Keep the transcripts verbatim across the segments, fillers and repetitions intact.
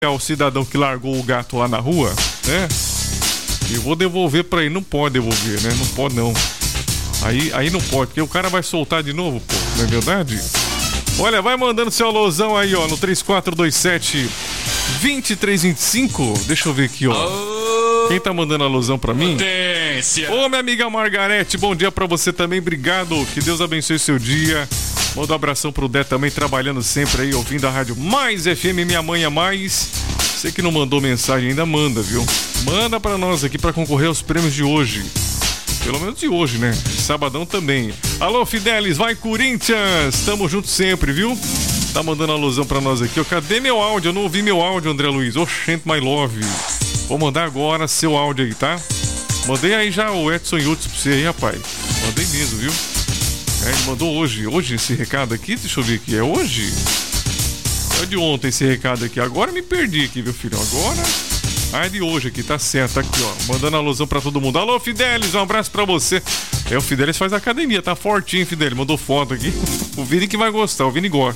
o cidadão que largou o gato lá na rua, né? Eu vou devolver pra ele. Não pode devolver, né? Não pode, não. Aí, aí não pode, porque o cara vai soltar de novo, pô. Não é verdade? Olha, vai mandando seu alôzão aí, ó, no três quatro dois sete, dois três dois cinco. Deixa eu ver aqui, ó. Quem tá mandando alôzão pra mim? Potência. Ô, minha amiga Margarete, bom dia pra você também. Obrigado. Que Deus abençoe seu dia. Manda um abração pro Dé também, trabalhando sempre aí, ouvindo a rádio Mais F M, minha mãe é mais. Você que não mandou mensagem ainda, manda, viu? Manda pra nós aqui pra concorrer aos prêmios de hoje. Pelo menos de hoje, né? Sabadão também. Alô, Fidelis, vai Corinthians! Tamo junto sempre, viu? Tá mandando alusão pra nós aqui. Cadê meu áudio? Eu não ouvi meu áudio, André Luiz. Oxente, my love. Vou mandar agora seu áudio aí, tá? Mandei aí já o Edson Yutz pra você aí, rapaz. Mandei mesmo, viu? É, ele mandou hoje. Hoje esse recado aqui, deixa eu ver aqui. É hoje? É de ontem esse recado aqui. Agora me perdi aqui, viu, filho? Agora... Ah, é de hoje aqui, tá certo. Aqui, ó. Mandando alusão pra todo mundo. Alô, Fidelis, um abraço pra você. É, o Fidelis faz academia, tá fortinho, Fidelis. Mandou foto aqui. O Vini que vai gostar, o Vini gosta.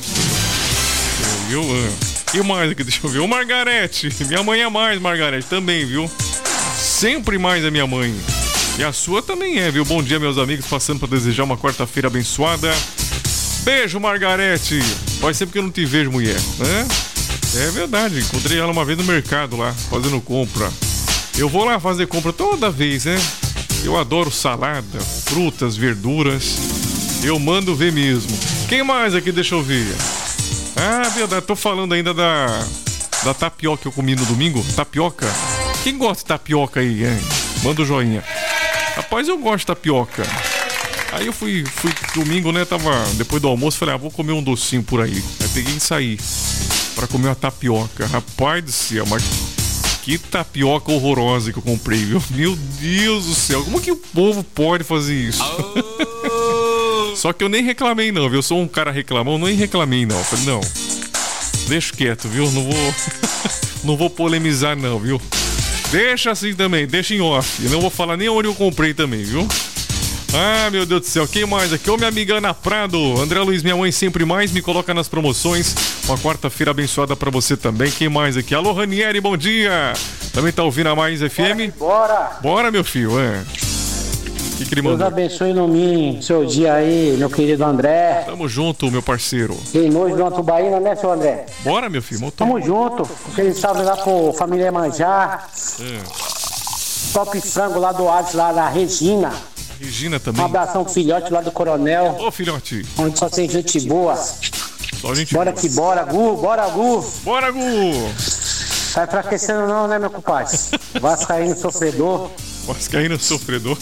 Eu, eu, e mais aqui, deixa eu ver. O Margarete. Minha mãe é mais, Margarete, também, viu? Sempre mais a minha mãe. E a sua também é, viu? Bom dia, meus amigos. Passando pra desejar uma quarta-feira abençoada. Beijo, Margarete. Faz sempre que eu não te vejo, mulher, né? É verdade, encontrei ela uma vez no mercado lá, fazendo compra. Eu vou lá fazer compra toda vez, né? Eu adoro salada, frutas, verduras. Eu mando ver mesmo. Quem mais aqui, deixa eu ver. Ah, verdade, tô falando ainda da da tapioca que eu comi no domingo. Tapioca? Quem gosta de tapioca aí, hein? Manda o joinha. Rapaz, eu gosto de tapioca. Aí eu fui, fui domingo, né? Tava depois do almoço, falei, ah, vou comer um docinho por aí. Aí peguei e saí pra comer uma tapioca. Rapaz do céu, mas que tapioca horrorosa que eu comprei, viu? Meu Deus do céu, como que o povo pode fazer isso? Oh. Só que eu nem reclamei não, viu? Eu sou um cara reclamão, nem reclamei não. Falei, não, deixa quieto, viu? Não vou não vou polemizar não, viu? Deixa assim também, deixa em off. Eu não vou falar nem onde eu comprei também, viu? Ah, meu Deus do céu, quem mais aqui? Ô, minha amiga Ana Prado, André Luiz, minha mãe sempre mais, me coloca nas promoções. Uma quarta-feira abençoada pra você também. Quem mais aqui? Alô, Ranieri, bom dia. Também tá ouvindo a Mais F M? Bora, bora. Bora, meu filho, é. O que que ele mandou? Deus abençoe no mim, seu dia aí, meu querido André. Tamo junto, meu parceiro. Queimou de uma tubaína, né, seu André? Bora, meu filho. Motor. Tamo junto. Aquele salve lá pro Família Manjá. É. Top frango lá do Ades, lá da Regina. Regina também. Um abração pro filhote lá do Coronel. Ô, filhote. Onde só tem gente boa. Só gente bora boa. que bora, Gu. Bora, Gu. Bora, Gu. Tá enfraquecendo não, né, meu compadre? Vascaíno sofredor. Vascaíno sofredor.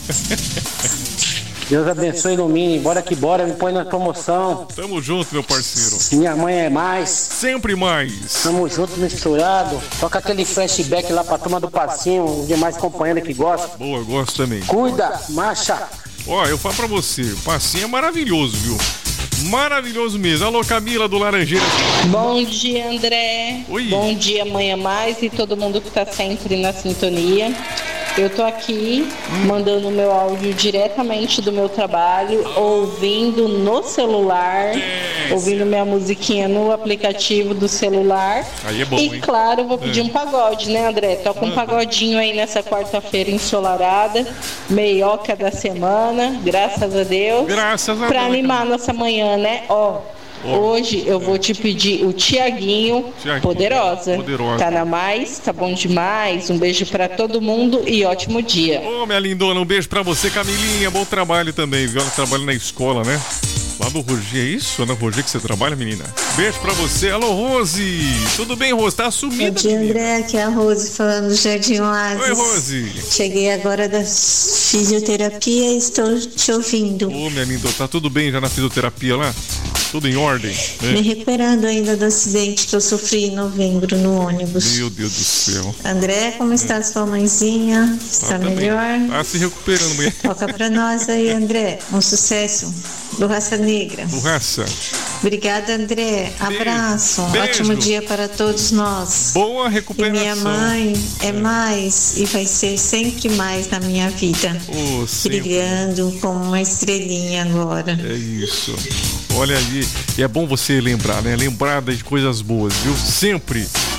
Deus abençoe e ilumine. Bora que bora, me põe na promoção. Tamo junto, meu parceiro. Minha mãe é mais. Sempre mais. Tamo junto, misturado. Toca aquele flashback lá pra turma do passinho. Os demais companheiros que gostam. Boa, gosto também. Cuida, marcha. Ó, eu falo pra você, o passinho é maravilhoso, viu? Maravilhoso mesmo. Alô, Camila do Laranjeira. Bom dia, André. Oi. Bom dia, Mãe é Mais e todo mundo que tá sempre na sintonia. Eu tô aqui hum. mandando meu áudio diretamente do meu trabalho, ouvindo no celular, é, ouvindo minha musiquinha no aplicativo do celular. Aí é bom, e hein? claro, vou pedir é. um pagode, né, André? Toca um uhum. pagodinho aí nessa quarta-feira ensolarada, meioca da semana, graças a Deus. Graças a pra Deus. animar a nossa manhã, né? Ó. Hoje eu vou te pedir o Tiaguinho, Poderosa. Poderosa. Tá na Mais, tá bom demais. Um beijo pra todo mundo e ótimo dia. Ô, minha lindona, um beijo pra você, Camilinha. Bom trabalho também, viu? Ela trabalha na escola, né? Lá do Roger, é isso? Na Roger que você trabalha, menina? Beijo pra você. Alô, Rose. Tudo bem, Rose? Tá sumida, Bom dia, André. Aqui é a Rose falando do Jardim Oasis. Oi, Rose. Cheguei agora da fisioterapia e estou te ouvindo. Ô, minha lindona, tá tudo bem já na fisioterapia lá? Tudo em ordem? Né? Me recuperando ainda do acidente que eu sofri em novembro no ônibus. Meu Deus do céu. André, como está é. sua mãezinha? Está ah, melhor? Tá se recuperando, mulher. Toca pra nós aí, André. Um sucesso do Raça Negra. Do Raça. Obrigada, André. Abraço. Beijo. Ótimo dia para todos nós. Boa recuperação. E minha mãe é, é mais e vai ser sempre mais na minha vida. Oh, brilhando como uma estrelinha agora. É isso. Olha aí, e é bom você lembrar, né? Lembrar das coisas boas, viu? Sempre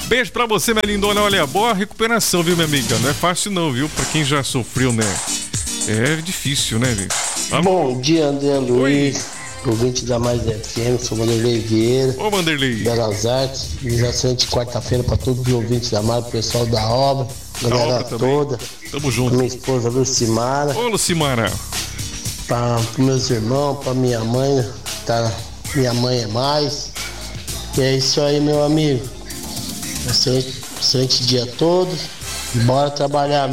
Beijo pra você, minha lindona. Olha, boa recuperação, viu, minha amiga? Não é fácil não, viu? Pra quem já sofreu, né? É difícil, né, gente? Bom dia, André Luiz, ouvinte da Mais F M, sou Vanderlei Vieira. Ô, Vanderlei. Belas Artes, já excelente quarta-feira para todos os ouvintes da Mais, o pessoal da obra, galera obra toda. Tamo junto. Minha esposa Lucimara. Ô, Lucimara. Para meus irmãos, para minha mãe, tá? Minha mãe é mais. E é isso aí, meu amigo. Excelente, excelente dia a todos. Bora trabalhar.